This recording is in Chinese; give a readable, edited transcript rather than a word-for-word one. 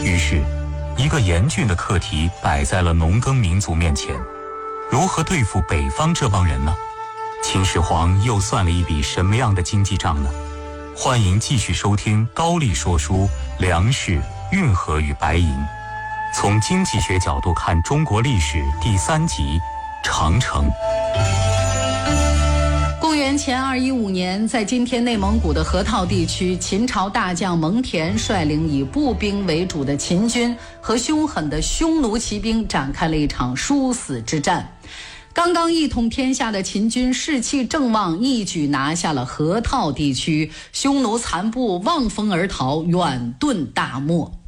于是，一个严峻的课题摆在了农耕民族面前：如何对付北方这帮人呢？秦始皇又算了一笔什么样的经济账呢？欢迎继续收听高力说书《粮食、运河与白银》，从经济学角度看中国历史第3集：长城。 公元前215年，在今天内蒙古的河套地区，秦朝大将蒙恬率领以步兵为主的秦军和凶狠的匈奴骑兵展开了一场殊死之战。刚刚一统天下的秦军士气正旺，一举拿下了河套地区，匈奴残部望风而逃，远遁大漠。